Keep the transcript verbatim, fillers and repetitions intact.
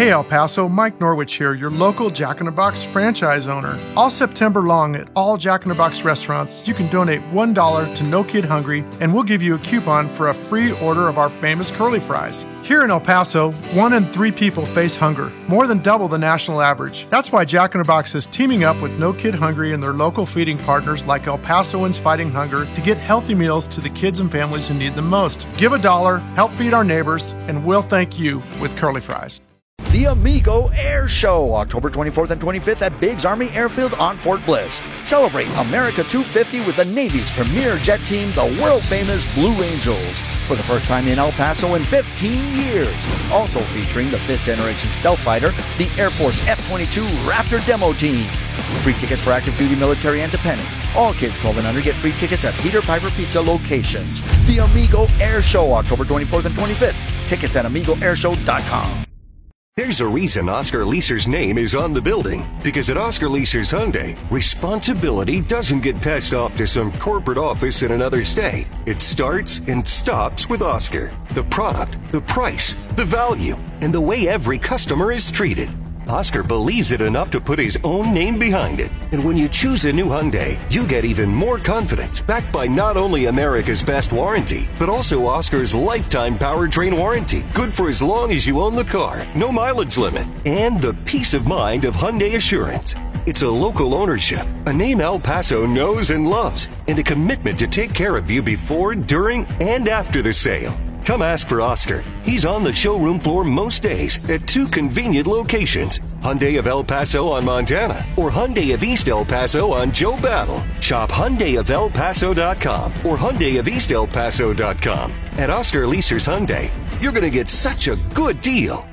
Hey El Paso, Mike Norwich here, your local Jack in the Box franchise owner. All September long at all Jack in the Box restaurants, you can donate one dollar to No Kid Hungry, and we'll give you a coupon for a free order of our famous curly fries. Here in El Paso, one in three people face hunger, more than double the national average. That's why Jack in the Box is teaming up with No Kid Hungry and their local feeding partners like El Pasoans Fighting Hunger to get healthy meals to the kids and families who need them most. Give a dollar, help feed our neighbors, and we'll thank you with curly fries. The Amigo Air Show, October twenty-fourth and twenty-fifth at Biggs Army Airfield on Fort Bliss. Celebrate America two fifty with the Navy's premier jet team, the world-famous Blue Angels, for the first time in El Paso in fifteen years. Also featuring the fifth generation stealth fighter, the Air Force F twenty-two Raptor demo team. Free tickets for active duty military and dependents. All kids twelve and under get free tickets at Peter Piper Pizza locations. The Amigo Air Show, October twenty-fourth and twenty-fifth. Tickets at amigo air show dot com. There's a reason Oscar Leaser's name is on the building. Because at Oscar Leaser's Hyundai, responsibility doesn't get passed off to some corporate office in another state. It starts and stops with Oscar. The product, the price, the value, and the way every customer is treated. Oscar believes it enough to put his own name behind it. And when you choose a new Hyundai, you get even more confidence, backed by not only America's best warranty, but also Oscar's lifetime powertrain warranty, good for as long as you own the car, no mileage limit, and the peace of mind of Hyundai Assurance. It's a local ownership, a name El Paso knows and loves, and a commitment to take care of you before, during, and after the sale. Come ask for Oscar. He's on the showroom floor most days at two convenient locations. Hyundai of El Paso on Montana or Hyundai of East El Paso on Joe Battle. Shop Hyundai of El Paso dot com or Hyundai of East El Paso dot com. At Oscar Leaser's Hyundai, you're going to get such a good deal.